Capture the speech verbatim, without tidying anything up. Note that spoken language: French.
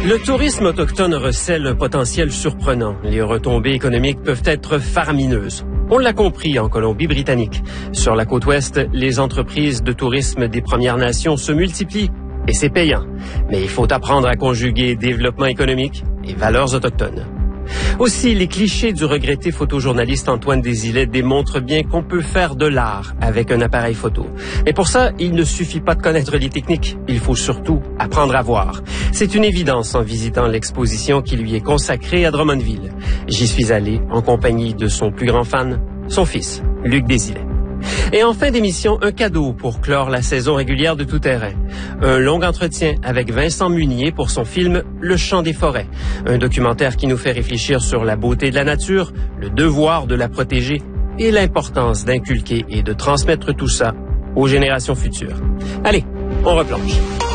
Le tourisme autochtone recèle un potentiel surprenant. Les retombées économiques peuvent être faramineuses. On l'a compris en Colombie-Britannique. Sur la côte ouest, les entreprises de tourisme des Premières Nations se multiplient et c'est payant. Mais il faut apprendre à conjuguer développement économique et valeurs autochtones. Aussi, les clichés du regretté photojournaliste Antoine Desilets démontrent bien qu'on peut faire de l'art avec un appareil photo. Mais pour ça, il ne suffit pas de connaître les techniques. Il faut surtout apprendre à voir. C'est une évidence en visitant l'exposition qui lui est consacrée à Drummondville. J'y suis allé en compagnie de son plus grand fan, son fils, Luc Desilets. Et en fin d'émission, un cadeau pour clore la saison régulière de Tout Terrain. Un long entretien avec Vincent Munier pour son film Le Chant des forêts. Un documentaire qui nous fait réfléchir sur la beauté de la nature, le devoir de la protéger et l'importance d'inculquer et de transmettre tout ça aux générations futures. Allez, on replonge.